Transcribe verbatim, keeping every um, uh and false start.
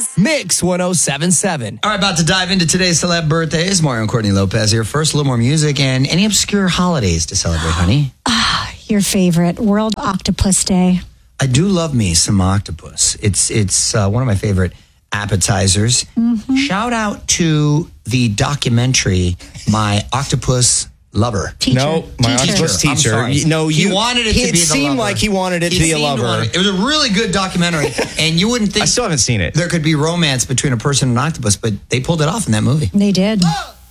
Lopez. Mix one oh seven point seven. All right, about to dive into today's celeb birthdays. Mario and Courtney Lopez here. First, a little more music and any obscure holidays to celebrate, honey. Ah, your favorite, World Octopus Day. I do love me some octopus. It's it's uh, one of my favorite appetizers. Mm-hmm. Shout out to the documentary, My Octopus Lover. Teacher. No, my Teacher. octopus teacher. I'm sorry. You- No, he you wanted it he, to be It the seemed lover. like he wanted it He to be a seemed to lover. want It. It was a really good documentary, and you wouldn't think I still haven't seen it. there could be romance between a person and an octopus, but they pulled it off in that movie. They did.